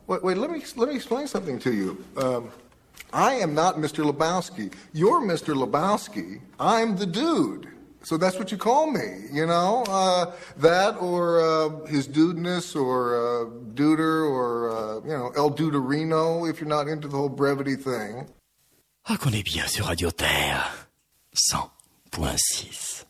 Wait, let me explain something to you. I am not Mr. Lebowski. You're Mr. Lebowski. I'm the dude. So that's what you call me, you know? That or his dudeness or duder or, El Duderino if you're not into the whole brevity thing. Ah, qu'on est bien sur Radio Terre. 100.6.